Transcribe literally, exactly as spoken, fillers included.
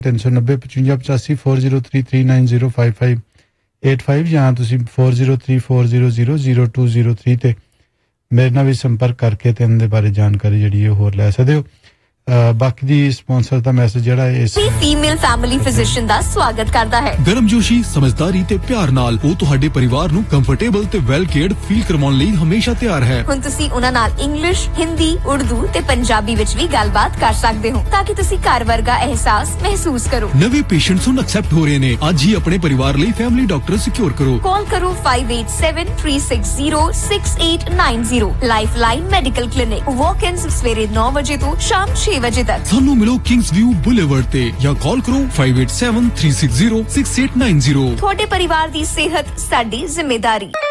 तीन सौ नब्बे पचवंजा पचासी four zero three three nine zero five five eight five या तुसी four zero three four zero zero zero to zero three ते मेरे नाल भी संपर्क करके ते इनदे बारे जानकारी जिहड़ी है होर लै सकदे हो। बाकी दी स्पॉन्सर दा मैसेज जेड़ा है इस फीमेल फैमिली फिजिशियन दा स्वागत करदा है। गर्मजोशी समझदारी ते प्यार नाल ਉਹ ਤੁਹਾਡੇ ਪਰਿਵਾਰ ਨੂੰ ਕੰਫਰਟੇਬਲ ਤੇ ਵੈਲ ਕੇਅਰਡ ਫੀਲ ਕਰਵਾਉਣ ਲਈ ਹਮੇਸ਼ਾ ਤਿਆਰ ਹੈ। ਹੁਣ ਤੁਸੀਂ ਉਹਨਾਂ ਨਾਲ ਇੰਗਲਿਸ਼, ਹਿੰਦੀ, ਉਰਦੂ ਤੇ ਪੰਜਾਬੀ ਵਿੱਚ ਵੀ ਗੱਲਬਾਤ ਕਰ ਸਕਦੇ ਹੋ ਤਾਂ ਕਿ ਤੁਸੀਂ ਘਰ ਵਰਗਾ ਅਹਿਸਾਸ ਮਹਿਸੂਸ ਕਰੋ। ਨਵੇਂ ਪੇਸ਼ੈਂਟਸ ਹੁਣ ਐਕਸੈਪਟ ਹੋ ਰਹੇ ਨੇ। ਅੱਜ ਹੀ ਆਪਣੇ ਪਰਿਵਾਰ ਲਈ ਫੈਮਿਲੀ ਡਾਕਟਰ ਸਿਕਿਉਰ ਕਰੋ। ਕਾਲ ਕਰੋ five eight seven three six zero six eight nine zero lifeline medical clinic. ਵਾਕ-ਇਨਸ ਸਵੇਰੇ ਨੌ ਵਜੇ ਤੋਂ ਸ਼ਾਮ ਛੇ ਵਜੇ ਤੱਕ। ਸਾਨੂੰ ਮਿਲੋ ਕਿੰਗਸ ਵਿਊ ਬੁਲੇਵਰਡ ਤੇ ਜਾਂ ਕਾਲ ਕਰੋ five eight seven three six zero six eight nine zero। ਤੁਹਾਡੇ ਪਰਿਵਾਰ ਦੀ ਸਿਹਤ ਸਾਡੀ ਜ਼ਿੰਮੇਵਾਰੀ।